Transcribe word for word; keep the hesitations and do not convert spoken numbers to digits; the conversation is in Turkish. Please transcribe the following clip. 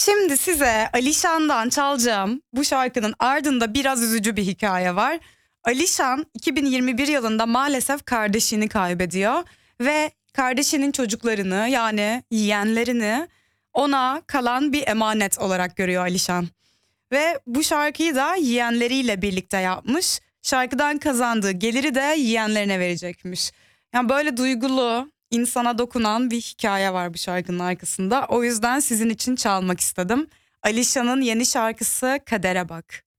Şimdi size Alişan'dan çalacağım bu şarkının ardında biraz üzücü bir hikaye var. Alişan iki bin yirmi bir yılında maalesef kardeşini kaybediyor ve kardeşinin çocuklarını, yani yeğenlerini ona kalan bir emanet olarak görüyor Alişan. Ve bu şarkıyı da yeğenleriyle birlikte yapmış. Şarkıdan kazandığı geliri de yeğenlerine verecekmiş. Yani böyle duygulu, insana dokunan bir hikaye var bu şarkının arkasında. O yüzden sizin için çalmak istedim. Alişan'ın yeni şarkısı Kadere Bak.